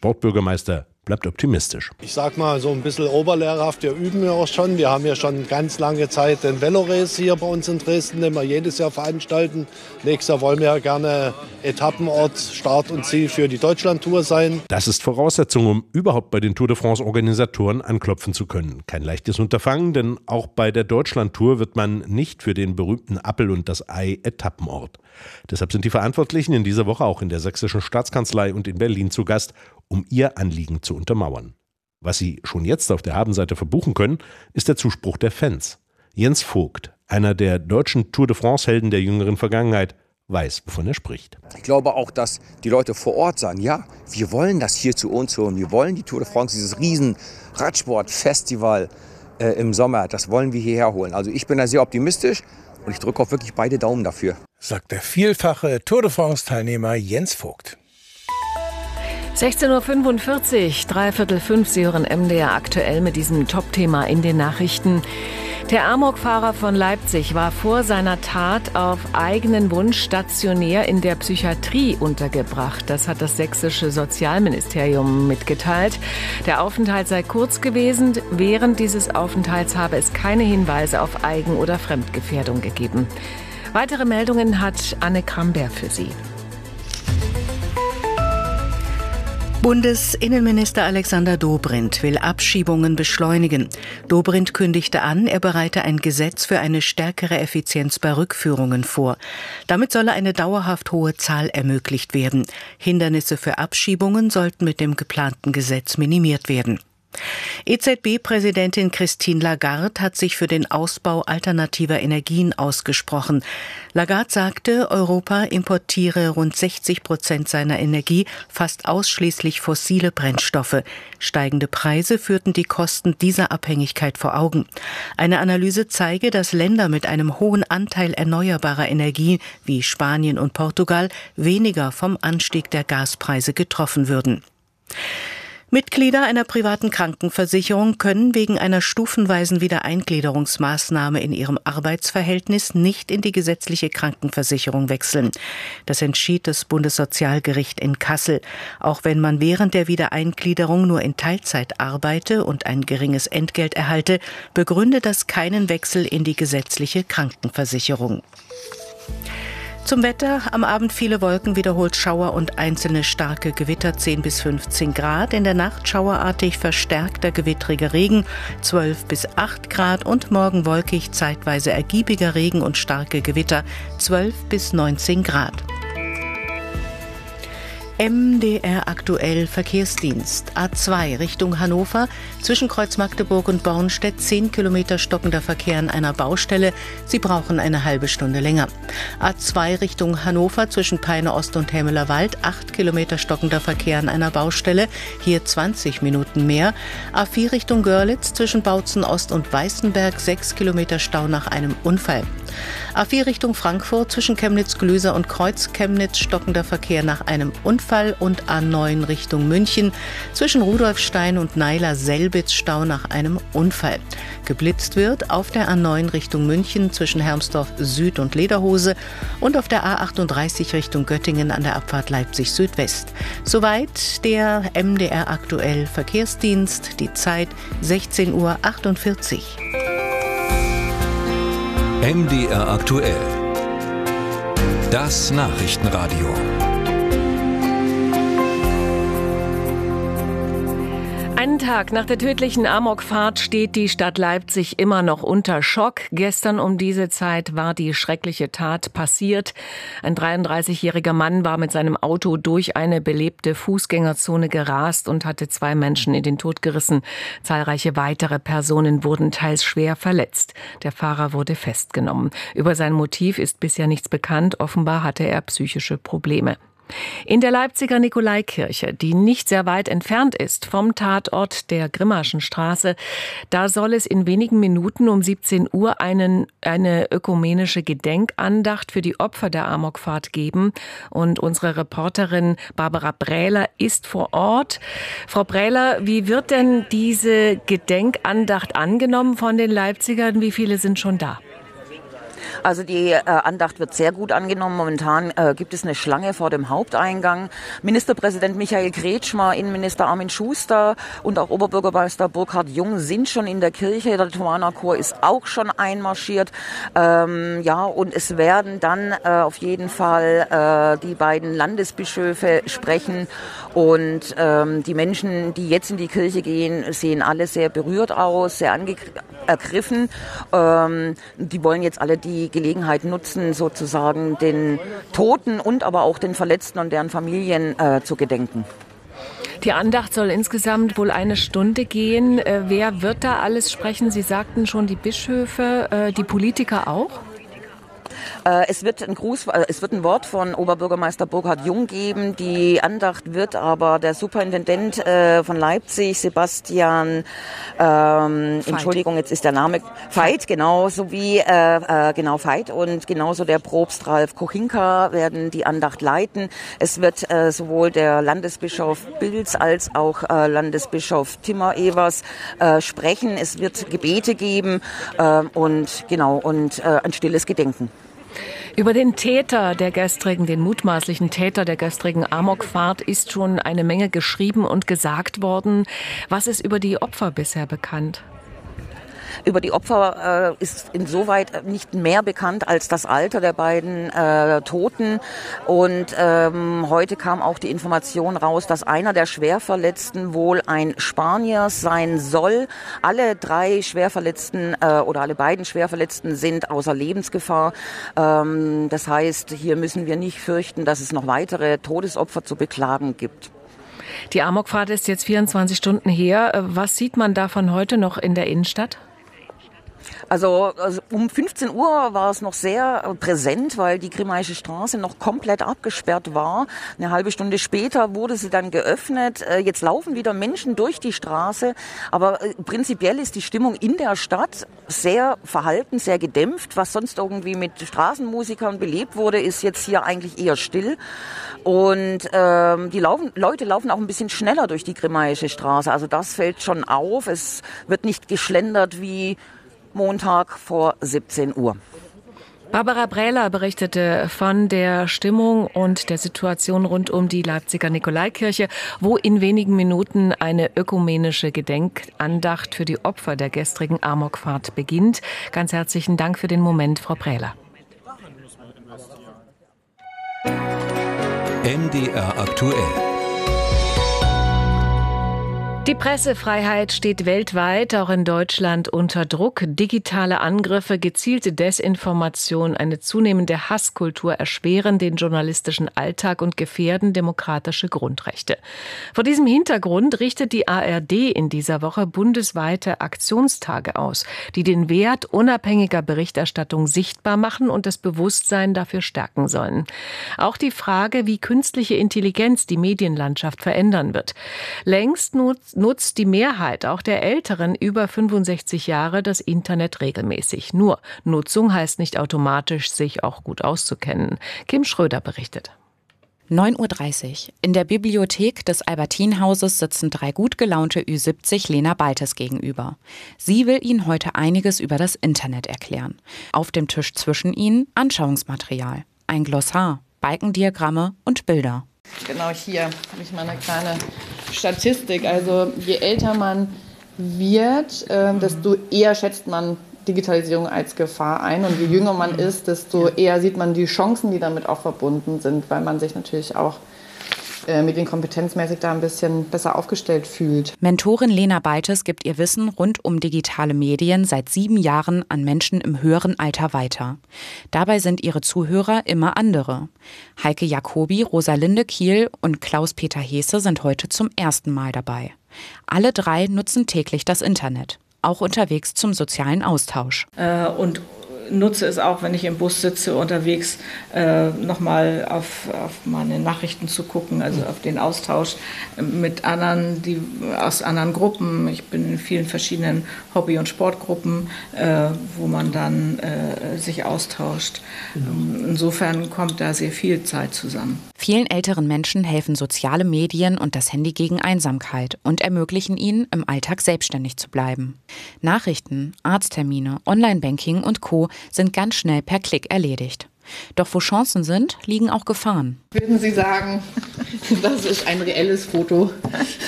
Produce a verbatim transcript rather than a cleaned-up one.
Sportbürgermeister bleibt optimistisch. Ich sag mal, so ein bisschen oberlehrerhaft, wir üben ja auch schon. Wir haben ja schon ganz lange Zeit den Velorace hier bei uns in Dresden, den wir jedes Jahr veranstalten. Nächstes Jahr wollen wir ja gerne Etappenort, Start und Ziel für die Deutschlandtour sein. Das ist Voraussetzung, um überhaupt bei den Tour de France-Organisatoren anklopfen zu können. Kein leichtes Unterfangen, denn auch bei der Deutschlandtour wird man nicht für den berühmten Appel und das Ei Etappenort. Deshalb sind die Verantwortlichen in dieser Woche auch in der Sächsischen Staatskanzlei und in Berlin zu Gast, um ihr Anliegen zu untermauern. Was Sie schon jetzt auf der Habenseite verbuchen können, ist der Zuspruch der Fans. Jens Vogt, einer der deutschen Tour de France-Helden der jüngeren Vergangenheit, weiß, wovon er spricht. Ich glaube auch, dass die Leute vor Ort sagen, ja, wir wollen das hier zu uns holen. Wir wollen die Tour de France, dieses riesen Radsport-Festival äh, im Sommer, das wollen wir hierher holen. Also ich bin da sehr optimistisch und ich drücke auch wirklich beide Daumen dafür. Sagt der vielfache Tour de France-Teilnehmer Jens Vogt. sechzehn Uhr fünfundvierzig, dreiviertel fünf, Sie hören M D R aktuell mit diesem Top-Thema in den Nachrichten. Der Amokfahrer von Leipzig war vor seiner Tat auf eigenen Wunsch stationär in der Psychiatrie untergebracht. Das hat das sächsische Sozialministerium mitgeteilt. Der Aufenthalt sei kurz gewesen. Während dieses Aufenthalts habe es keine Hinweise auf Eigen- oder Fremdgefährdung gegeben. Weitere Meldungen hat Anne Kramberg für Sie. Bundesinnenminister Alexander Dobrindt will Abschiebungen beschleunigen. Dobrindt kündigte an, er bereite ein Gesetz für eine stärkere Effizienz bei Rückführungen vor. Damit solle eine dauerhaft hohe Zahl ermöglicht werden. Hindernisse für Abschiebungen sollten mit dem geplanten Gesetz minimiert werden. E Z B-Präsidentin Christine Lagarde hat sich für den Ausbau alternativer Energien ausgesprochen. Lagarde sagte, Europa importiere rund sechzig Prozent seiner Energie, fast ausschließlich fossile Brennstoffe. Steigende Preise führten die Kosten dieser Abhängigkeit vor Augen. Eine Analyse zeige, dass Länder mit einem hohen Anteil erneuerbarer Energie wie Spanien und Portugal weniger vom Anstieg der Gaspreise getroffen würden. Mitglieder einer privaten Krankenversicherung können wegen einer stufenweisen Wiedereingliederungsmaßnahme in ihrem Arbeitsverhältnis nicht in die gesetzliche Krankenversicherung wechseln. Das entschied das Bundessozialgericht in Kassel. Auch wenn man während der Wiedereingliederung nur in Teilzeit arbeite und ein geringes Entgelt erhalte, begründet das keinen Wechsel in die gesetzliche Krankenversicherung. Zum Wetter, am Abend viele Wolken, wiederholt Schauer und einzelne starke Gewitter, zehn bis fünfzehn Grad. In der Nacht schauerartig verstärkter gewittriger Regen, zwölf bis acht Grad. Und morgen wolkig, zeitweise ergiebiger Regen und starke Gewitter, zwölf bis neunzehn Grad. M D R aktuell Verkehrsdienst. A zwei Richtung Hannover, zwischen Kreuz Magdeburg und Bornstedt, zehn Kilometer stockender Verkehr an einer Baustelle. Sie brauchen eine halbe Stunde länger. A zwei Richtung Hannover, zwischen Peine Ost und Hämeler Wald, acht Kilometer stockender Verkehr an einer Baustelle. Hier zwanzig Minuten mehr. A vier Richtung Görlitz, zwischen Bautzen Ost und Weißenberg, sechs Kilometer Stau nach einem Unfall. A vier Richtung Frankfurt, zwischen Chemnitz-Glüser und Kreuz-Chemnitz, stockender Verkehr nach einem Unfall. Und A neun Richtung München, zwischen Rudolfstein und Neiler-Selbitz, Stau nach einem Unfall. Geblitzt wird auf der A neun Richtung München, zwischen Hermsdorf Süd und Lederhose und auf der A achtunddreißig Richtung Göttingen an der Abfahrt Leipzig Südwest. Soweit der M D R aktuell Verkehrsdienst, die Zeit sechzehn Uhr achtundvierzig. M D R aktuell. Das Nachrichtenradio. Einen Tag nach der tödlichen Amokfahrt steht die Stadt Leipzig immer noch unter Schock. Gestern um diese Zeit war die schreckliche Tat passiert. Ein dreiunddreißigjähriger Mann war mit seinem Auto durch eine belebte Fußgängerzone gerast und hatte zwei Menschen in den Tod gerissen. Zahlreiche weitere Personen wurden teils schwer verletzt. Der Fahrer wurde festgenommen. Über sein Motiv ist bisher nichts bekannt. Offenbar hatte er psychische Probleme. In der Leipziger Nikolaikirche, die nicht sehr weit entfernt ist vom Tatort der Grimmaschen Straße, da soll es in wenigen Minuten um siebzehn Uhr einen, eine ökumenische Gedenkandacht für die Opfer der Amokfahrt geben. Und unsere Reporterin Barbara Brähler ist vor Ort. Frau Brähler, wie wird denn diese Gedenkandacht angenommen von den Leipzigern? Wie viele sind schon da? Also die äh, Andacht wird sehr gut angenommen. Momentan äh, gibt es eine Schlange vor dem Haupteingang. Ministerpräsident Michael Kretschmer, Innenminister Armin Schuster und auch Oberbürgermeister Burkhard Jung sind schon in der Kirche. Der Thomanerchor ist auch schon einmarschiert. Ähm, ja, und es werden dann äh, auf jeden Fall äh, die beiden Landesbischöfe sprechen. Und ähm, die Menschen, die jetzt in die Kirche gehen, sehen alle sehr berührt aus, sehr angegriffen. Ähm, die wollen jetzt alle die Gelegenheit nutzen, sozusagen den Toten und aber auch den Verletzten und deren Familien äh, zu gedenken. Die Andacht soll insgesamt wohl eine Stunde gehen. Äh, wer wird da alles sprechen? Sie sagten schon, die Bischöfe, äh, die Politiker auch? Es wird ein Gruß, es wird ein Wort von Oberbürgermeister Burkhard Jung geben. Die Andacht wird aber der Superintendent äh, von Leipzig, Sebastian, ähm, Entschuldigung, jetzt ist der Name Veit, genau, sowie äh, äh, genau Veit und genauso der Propst Ralf Kochinka werden die Andacht leiten. Es wird äh, sowohl der Landesbischof Bilz als auch äh, Landesbischof Timmer Evers äh, sprechen. Es wird Gebete geben äh, und genau und äh, ein stilles Gedenken. Über den Täter der gestrigen, den mutmaßlichen Täter der gestrigen Amokfahrt ist schon eine Menge geschrieben und gesagt worden. Was ist über die Opfer bisher bekannt? Über die Opfer äh, ist insoweit nicht mehr bekannt als das Alter der beiden äh, Toten. Und ähm, heute kam auch die Information raus, dass einer der Schwerverletzten wohl ein Spanier sein soll. Alle drei Schwerverletzten äh, oder alle beiden Schwerverletzten sind außer Lebensgefahr. Ähm, das heißt, hier müssen wir nicht fürchten, dass es noch weitere Todesopfer zu beklagen gibt. Die Amokfahrt ist jetzt vierundzwanzig Stunden her. Was sieht man davon heute noch in der Innenstadt? Also, also um fünfzehn Uhr war es noch sehr präsent, weil die Grimmaische Straße noch komplett abgesperrt war. Eine halbe Stunde später wurde sie dann geöffnet. Jetzt laufen wieder Menschen durch die Straße, aber prinzipiell ist die Stimmung in der Stadt sehr verhalten, sehr gedämpft. Was sonst irgendwie mit Straßenmusikern belebt wurde, ist jetzt hier eigentlich eher still. Und ähm, die laufen, Leute laufen auch ein bisschen schneller durch die Grimmaische Straße. Also das fällt schon auf. Es wird nicht geschlendert wie Montag vor siebzehn Uhr. Barbara Brähler berichtete von der Stimmung und der Situation rund um die Leipziger Nikolaikirche, wo in wenigen Minuten eine ökumenische Gedenkandacht für die Opfer der gestrigen Amokfahrt beginnt. Ganz herzlichen Dank für den Moment, Frau Brähler. M D R aktuell. Die Pressefreiheit steht weltweit, auch in Deutschland, unter Druck. Digitale Angriffe, gezielte Desinformation, eine zunehmende Hasskultur erschweren den journalistischen Alltag und gefährden demokratische Grundrechte. Vor diesem Hintergrund richtet die A R D in dieser Woche bundesweite Aktionstage aus, die den Wert unabhängiger Berichterstattung sichtbar machen und das Bewusstsein dafür stärken sollen. Auch die Frage, wie künstliche Intelligenz die Medienlandschaft verändern wird. Längst nutzt nutzt die Mehrheit, auch der Älteren über fünfundsechzig Jahre, das Internet regelmäßig. Nur Nutzung heißt nicht automatisch, sich auch gut auszukennen. Kim Schröder berichtet. neun Uhr dreißig. In der Bibliothek des Albertinhauses sitzen drei gut gelaunte Ü siebzig Lena Baltes gegenüber. Sie will Ihnen heute einiges über das Internet erklären. Auf dem Tisch zwischen ihnen Anschauungsmaterial, ein Glossar, Balkendiagramme und Bilder. Genau, hier habe ich mal eine kleine Statistik. Also je älter man wird, äh, desto eher schätzt man Digitalisierung als Gefahr ein. Und je jünger man ist, desto eher sieht man die Chancen, die damit auch verbunden sind, weil man sich natürlich auch äh, medienkompetenzmäßig da ein bisschen besser aufgestellt fühlt. Mentorin Lena Baltes gibt ihr Wissen rund um digitale Medien seit sieben Jahren an Menschen im höheren Alter weiter. Dabei sind ihre Zuhörer immer andere. Heike Jacobi, Rosalinde Kiel und Klaus-Peter Hesse sind heute zum ersten Mal dabei. Alle drei nutzen täglich das Internet, auch unterwegs zum sozialen Austausch. Äh, und nutze es auch, wenn ich im Bus sitze, unterwegs äh, nochmal auf, auf meine Nachrichten zu gucken, also auf den Austausch mit anderen, die aus anderen Gruppen. Ich bin in vielen verschiedenen Hobby- und Sportgruppen, äh, wo man dann äh, sich austauscht. Mhm. Insofern kommt da sehr viel Zeit zusammen. Vielen älteren Menschen helfen soziale Medien und das Handy gegen Einsamkeit und ermöglichen ihnen, im Alltag selbstständig zu bleiben. Nachrichten, Arzttermine, Online-Banking und Co. sind ganz schnell per Klick erledigt. Doch wo Chancen sind, liegen auch Gefahren. Würden Sie sagen, das ist ein reelles Foto?